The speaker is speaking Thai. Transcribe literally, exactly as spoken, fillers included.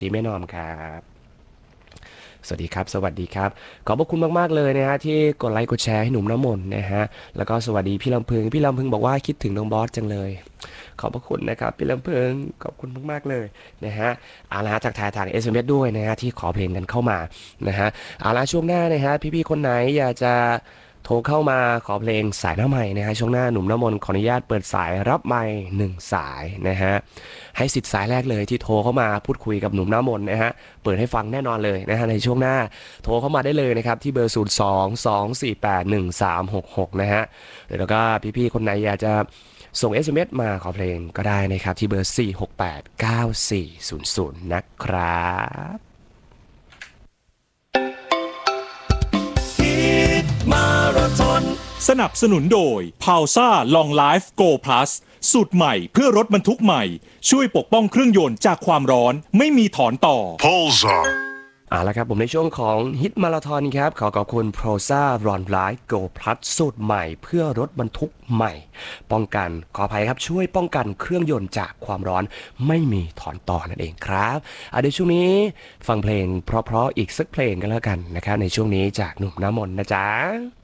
ดีแม่นอมครับสวัสดีครับสวัสดีครับขอบพระคุณมากๆเลยนะฮะที่กดไลค์กดแชร์ให้หนุ่มน้ำมนต์นะฮะแล้วก็สวัสดีพี่ลำพึงพี่ลำพึงบอกว่าคิดถึงน้องบอสจังเลยขอบพระคุณนะครับพี่ลำพึงขอบคุณมากๆเลยนะฮะเอาละฮะจากทายทาง เอส เอ็ม เอส ด้วยนะฮะที่ขอเพลงกันเข้ามานะฮะเอาละช่วงหน้านะฮะพี่ๆคนไหนอยากจะโทรเข้ามาขอเพลงสายหน้าใหม่นะฮะช่วงหน้าหนุ่มน้ำมนต์ขออนุญาตเปิดสายรับไมค์หนึ่งสายนะฮะ ให้สิทธิ์สายแรกเลยที่โทรเข้ามาพูดคุยกับหนุ่มหน้ามนต์นะฮะเปิดให้ฟังแน่นอนเลยนะฮะในช่วงหน้าโทรเข้ามาได้เลยนะครับที่เบอร์ศูนย์ สอง สอง สี่ แปด หนึ่ง สาม หก หกนะฮะแล้วก็พี่ๆคนไหนอยากจะส่ง เอส เอ็ม เอส มาขอเพลงก็ได้นะครับที่เบอร์สี่ หก แปด เก้า สี่ ศูนย์ ศูนย์นะครับมาราธอนสนับสนุนโดย พาวซ่า Long Life Go Plus สูตรใหม่เพื่อรถบรรทุกใหม่ช่วยปกป้องเครื่องยนต์จากความร้อนไม่มีถอนต่อ Pulsar เอาละครับผมในช่วงของฮิตมาราธอนครับขอขอบคุณ Proza Run Light Go Plus สูตรใหม่เพื่อรถบรรทุกใหม่ป้องกันขออภัยครับช่วยป้องกันเครื่องยนต์จากความร้อนไม่มีถอนต่อนั่นเองครับอ่ะเดี๋ยวช่วงนี้ฟังเพลงเพราะๆอีกสักเพลงกันแล้วกันนะครับในช่วงนี้จากหนุ่มน้ำมนต์นะจ๊ะ